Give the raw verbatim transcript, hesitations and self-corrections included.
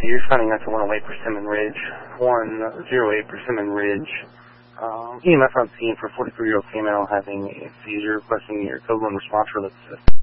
you're signing out to one oh eight Persimmon Ridge, one oh eight Persimmon Ridge. Um, E M F on scene for forty-three-year-old female having a seizure, requesting your code one response for the